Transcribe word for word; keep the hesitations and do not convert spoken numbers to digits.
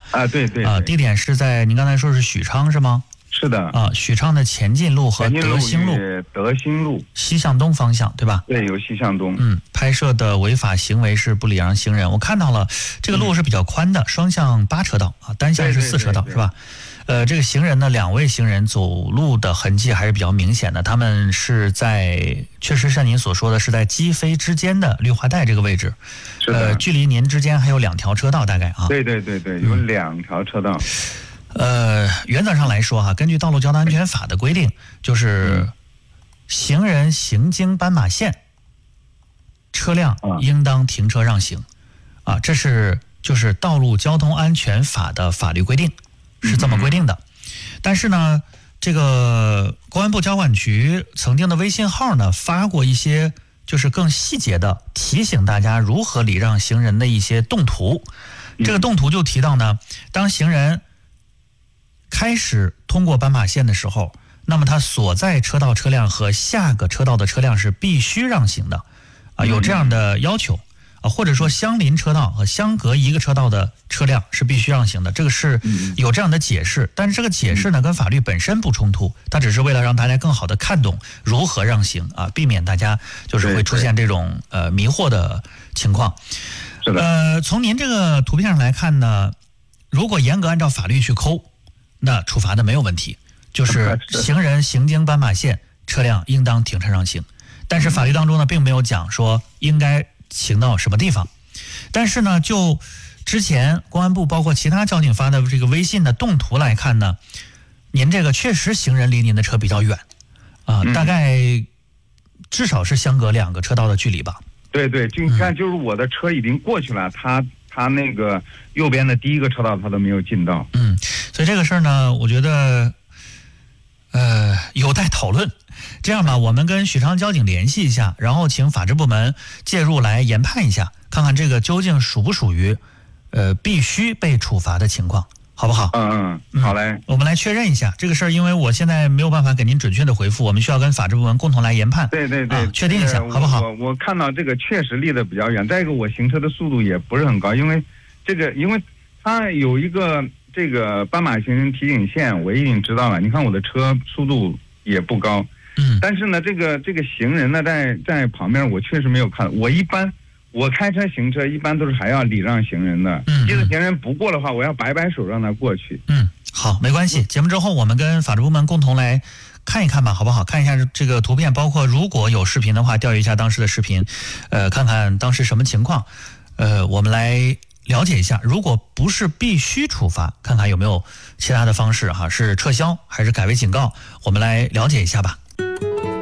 啊，对对啊， 地点是在您刚才说是许昌是吗？ 是的啊，许昌的前进路和德兴路， 德兴路西向东方向，对吧？ 对，有西向东。 嗯，拍摄的违法行为是不礼让行人。我看到了，这个路是比较宽的，双向八车道啊，单向是四车道，是吧？呃，这个行人呢，两位行人走路的痕迹还是比较明显的，他们是在，确实像您所说的是在机飞之间的绿化带这个位置， 是的， 呃，距离您之间还有两条车道，大概啊。 对对对对，有两条车道。 呃，原则上来说哈，根据《道路交通安全法》的规定，就是行人行经斑马线，车辆应当停车让行，啊，这是就是《道路交通安全法》的法律规定。是这么规定的，但是呢，这个公安部交管局曾经的微信号呢发过一些就是更细节的提醒大家如何礼让行人的一些动图。这个动图就提到呢，当行人开始通过斑马线的时候，那么他所在车道车辆和下个车道的车辆是必须让行的，啊，有这样的要求。啊，或者说相邻车道和相隔一个车道的车辆是必须让行的，这个是有这样的解释，但是这个解释呢跟法律本身不冲突，它只是为了让大家更好的看懂如何让行啊，避免大家就是会出现这种呃迷惑的情况。 是的。 呃，从您这个图片上来看呢，如果严格按照法律去抠，那处罚的没有问题，就是行人行经斑马线，车辆应当停车让行。但是法律当中呢，并没有讲说应该行到什么地方，但是呢，就之前公安部包括其他交警发的这个微信的动图来看呢，您这个确实行人离您的车比较远啊、呃，大概至少是相隔两个车道的距离吧。 对对，就你看，就是我的车已经过去了，他他那个右边的第一个车道他都没有进到。 嗯，所以这个事儿呢，我觉得呃有待讨论。这样吧，我们跟许昌交警联系一下，然后请法制部门介入来研判一下，看看这个究竟属不属于呃必须被处罚的情况，好不好？ 嗯嗯，好嘞、嗯。 我们来确认一下这个事儿，因为我现在没有办法给您准确的回复，我们需要跟法制部门共同来研判。 对对对， 啊、确定一下、 呃、 好不好？ 我我看到这个确实离得比较远，再一个我行车的速度也不是很高，因为这个因为它有一个这个斑马行人提醒线，我已经知道了。你看我的车速度也不高。 嗯， 但是呢，这个这个行人呢，在在旁边，我确实没有看。我一般我开车行车，一般都是还要礼让行人的。 嗯， 即使行人不过的话，我要摆摆手让他过去。 嗯，好，没关系。节目之后，我们跟法制部门共同来看一看吧，好不好？看一下这个图片，包括如果有视频的话，调阅一下当时的视频，呃，看看当时什么情况，呃，我们来了解一下。如果不是必须处罚，看看有没有其他的方式哈，是撤销还是改为警告，我们来了解一下吧。